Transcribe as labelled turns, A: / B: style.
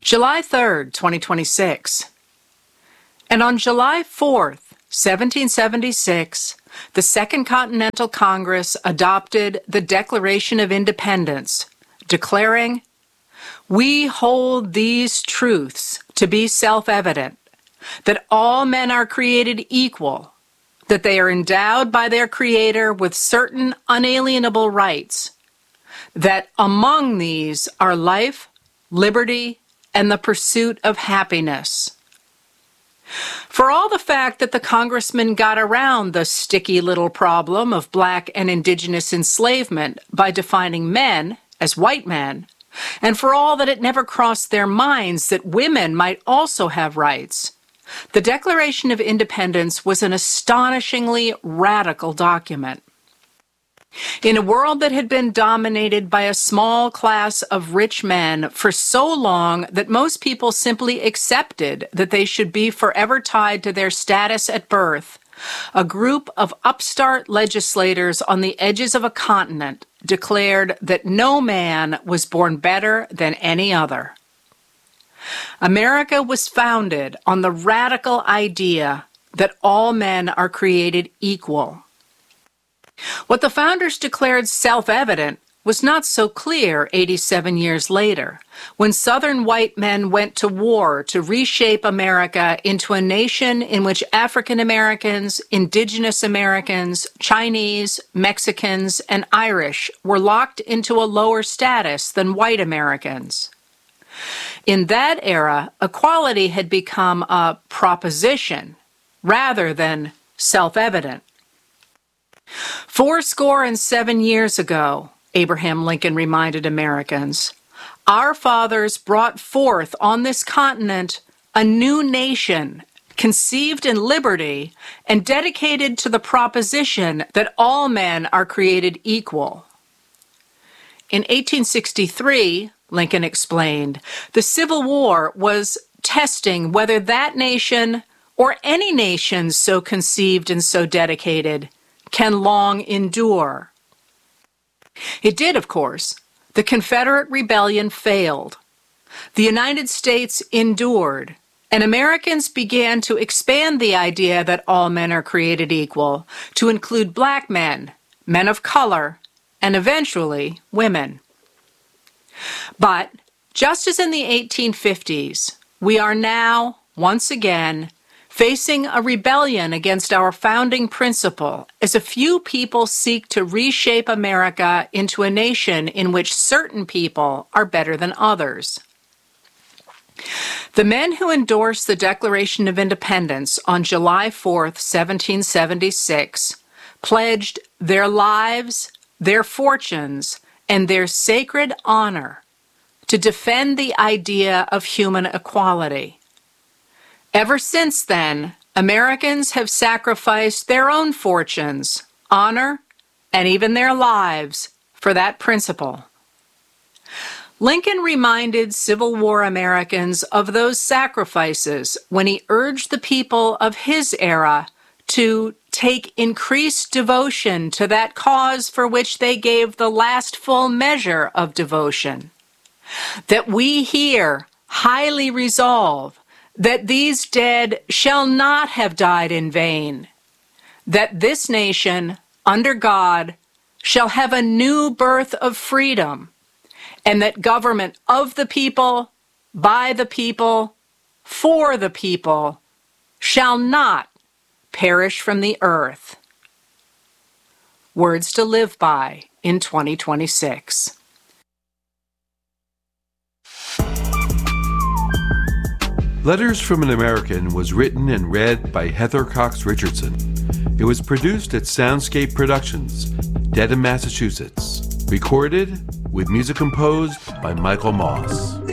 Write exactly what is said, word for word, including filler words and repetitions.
A: July third, twenty twenty-six. And on July fourth, seventeen seventy-six, the Second Continental Congress adopted the Declaration of Independence, declaring, "We hold these truths to be self-evident, that all men are created equal, that they are endowed by their Creator with certain unalienable rights, that among these are life, liberty, and the pursuit of happiness." For all the fact that the congressman got around the sticky little problem of black and indigenous enslavement by defining men as white men, and for all that it never crossed their minds that women might also have rights, the Declaration of Independence was an astonishingly radical document. In a world that had been dominated by a small class of rich men for so long that most people simply accepted that they should be forever tied to their status at birth, a group of upstart legislators on the edges of a continent declared that no man was born better than any other. America was founded on the radical idea that all men are created equal. What the founders declared self-evident was not so clear eighty-seven years later, when Southern white men went to war to reshape America into a nation in which African Americans, Indigenous Americans, Chinese, Mexicans, and Irish were locked into a lower status than white Americans. In that era, equality had become a proposition rather than self-evident. Fourscore and seven years ago, Abraham Lincoln reminded Americans, our fathers brought forth on this continent a new nation conceived in liberty and dedicated to the proposition that all men are created equal. In eighteen sixty-three, Lincoln explained, the Civil War was testing whether that nation, or any nation so conceived and so dedicated, can long endure. It did, of course. The Confederate rebellion failed. The United States endured, and Americans began to expand the idea that all men are created equal to include black men, men of color, and eventually women. But just as in the eighteen fifties, we are now, once again, facing a rebellion against our founding principle as a few people seek to reshape America into a nation in which certain people are better than others. The men who endorsed the Declaration of Independence on July fourth, seventeen seventy-six, pledged their lives, their fortunes, and their sacred honor to defend the idea of human equality. Ever since then, Americans have sacrificed their own fortunes, honor, and even their lives for that principle. Lincoln reminded Civil War Americans of those sacrifices when he urged the people of his era to take increased devotion to that cause for which they gave the last full measure of devotion. That we here highly resolve that these dead shall not have died in vain, that this nation, under God, shall have a new birth of freedom, and that government of the people, by the people, for the people, shall not perish from the earth. Words to live by in twenty twenty-six.
B: Letters from an American was written and read by Heather Cox Richardson. It was produced at Soundscape Productions, Dedham, Massachusetts. Recorded with music composed by Michael Moss.